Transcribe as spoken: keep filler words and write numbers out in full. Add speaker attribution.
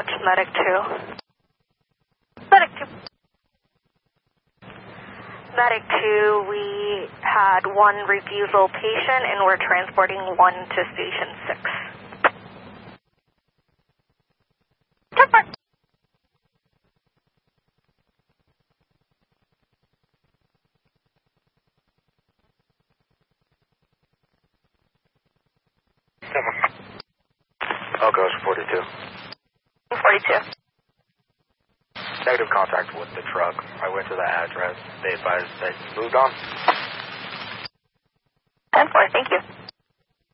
Speaker 1: Medic two. Medic two. Medic two, we had one refusal patient and we're transporting one to station six. Transport.
Speaker 2: I'll go forty-two.
Speaker 1: forty-two.
Speaker 2: Negative contact with the truck. I went to the address. They advised that moved on.
Speaker 1: ten four, thank you.